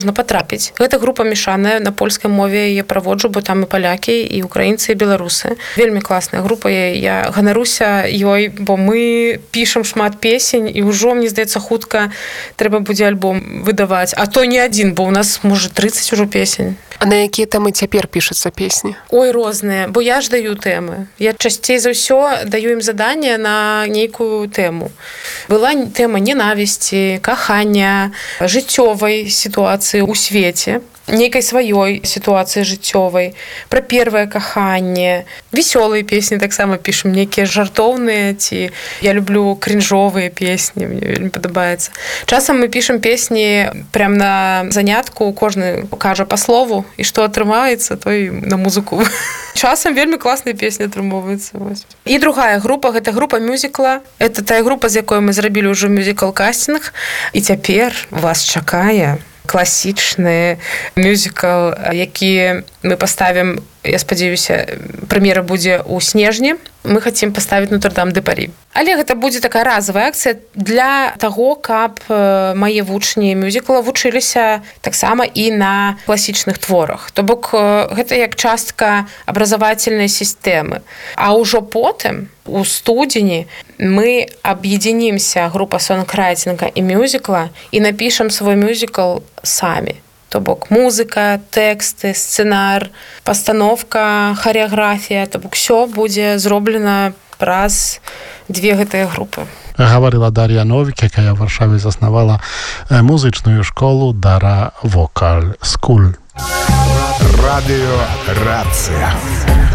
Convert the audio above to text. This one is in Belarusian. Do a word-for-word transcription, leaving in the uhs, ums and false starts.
Патрапіць. Гэта група мешаная, на польскай мове яе праводжу, бо там і палякі, і украінцы, і беларусы. Вельмі класная група, я ганаруся ёй, бо мы пішам шмат песень, і ўжо, мне здаецца, хутка трэба будзе альбом выдаваць. А то не адзін, бо ў нас, можа, трыццаць ужо песень. А на якія тэмы цяпер пішуцца песні? Ой, розныя, бо я ж даю тэмы. Я часцей за ўсё даю ім заданне на нейкую тэму. Была тэма ненавісці, кахання, жыццёвай сітуацыі у свеце, нейкай сваёй сітуацыі жыццёвай, пра первае каханне. Весёлыя песні таксама пішам, нейкія жартоўныя, ці я люблю крінжовыя песні, мне вельмі падабаецца. Часам мы пішам песні прям на занятку, кожны кажа па слову, і што атрымаецца, той на музыку. Часам вельмі класныя песні атрымоўваюцца. І другая група, гэта група мюзікла. Это тая група, з якой мы зрабілі ўжо мюзікл-кастинг, і цяпер вас чакае класічны мюзікл, які мы паставім, я спадзяюся, прэм'ера будзе ў снежні. Мы хацім паставіць Нотр-Дам-дэ-Парі. Але гэта будзе такая разовая акцыя для таго, каб мае вучні мюзікла вучыліся таксама і на класічных творах. То бок гэта як частка абразавательнай сістэмы. А ўжо потым, у студзені, мы аб'ядзінімся, група сонграйтинга і мюзікла, і напішам свой мюзікл самі. То бок музыка, тэксты, сцэнар, пастановка, харэаграфія, то бок усё будзе зроблена праз дзве гэтыя групы. Гаварыла Дар'я Новік, якая ў Варшаве заснавала музычную школу Дара Вокаль Скул. Радыё Рацыя.